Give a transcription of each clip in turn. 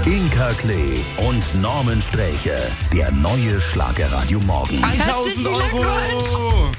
Inka Klee und Norman Sträche. Der neue Schlagerradio Morgen. 1000 Euro!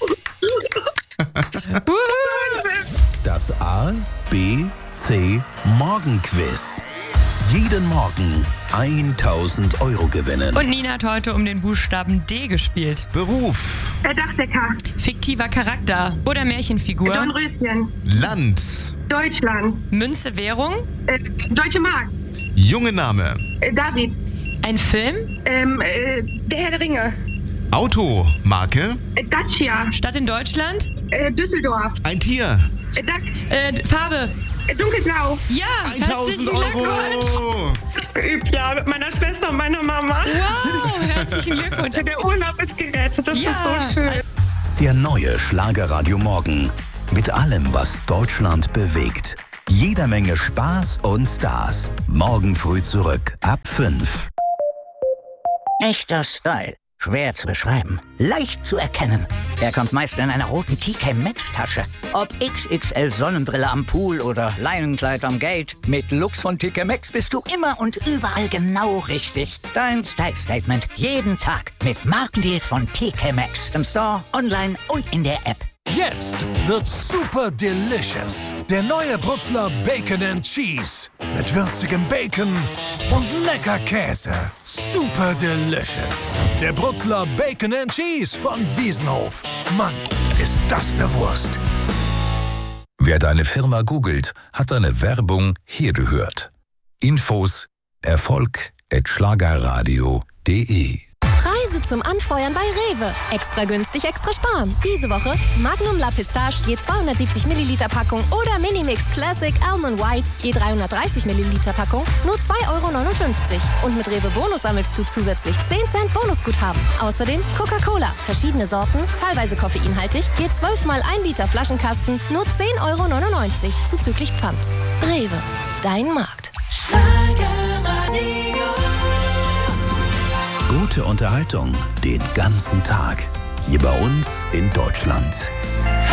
Das A, B, C Morgenquiz. Jeden Morgen 1000 Euro gewinnen. Und Nina hat heute um den Buchstaben D gespielt. Beruf. Dachdecker. Fiktiver Charakter oder Märchenfigur. Dornröschen. Land. Deutschland. Münze, Währung. Deutsche Mark. Junge Name. David. Ein Film. Der Herr der Ringe. Auto. Marke. Dacia. Stadt in Deutschland. Düsseldorf. Ein Tier. Dach. Farbe. Dunkelblau. Ja, 1000 Euro! Geübt, ja, mit meiner Schwester und meiner Mama. Wow, herzlichen Glückwunsch. Der Urlaub ist gerettet, das ist so schön. Der neue Schlagerradio Morgen. Mit allem, was Deutschland bewegt. Jeder Menge Spaß und Stars. Morgen früh zurück ab 5. Echter Style. Schwer zu beschreiben. Leicht zu erkennen. Er kommt meist in einer roten TK Maxx Tasche. Ob XXL Sonnenbrille am Pool oder Leinenkleid am Gate. Mit Lux von TK Maxx bist du immer und überall genau richtig. Dein Style Statement jeden Tag mit Markendeals von TK Maxx. Im Store, online und in der App. Jetzt wird's super delicious. Der neue Brutzler Bacon and Cheese. Mit würzigem Bacon und lecker Käse. Super delicious. Der Brutzler Bacon and Cheese von Wiesenhof. Mann, ist das eine Wurst. Wer deine Firma googelt, hat deine Werbung hier gehört. Infos erfolg@schlagerradio.de. Preise zum Anfeuern bei Rewe. Extra günstig, extra sparen. Diese Woche Magnum La Pistache je 270 Milliliter Packung oder Minimix Classic Almond White je 330 Milliliter Packung nur 2,59 Euro. Und mit Rewe Bonus sammelst du zusätzlich 10 Cent Bonusguthaben. Außerdem Coca-Cola, verschiedene Sorten, teilweise koffeinhaltig, je 12 mal 1 Liter Flaschenkasten nur 10,99 Euro zuzüglich Pfand. Rewe, dein Markt. Gute Unterhaltung den ganzen Tag. Hier bei uns in Deutschland.